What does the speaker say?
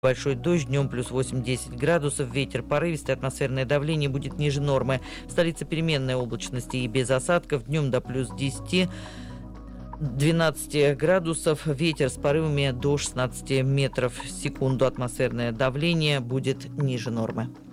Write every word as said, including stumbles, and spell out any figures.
Большой дождь, днем плюс восемь-десять градусов, ветер порывистый, атмосферное давление будет ниже нормы. В столице переменная облачность и без осадков, днем до плюс десять-двенадцать градусов, ветер с порывами до шестнадцати метров в секунду, атмосферное давление будет ниже нормы.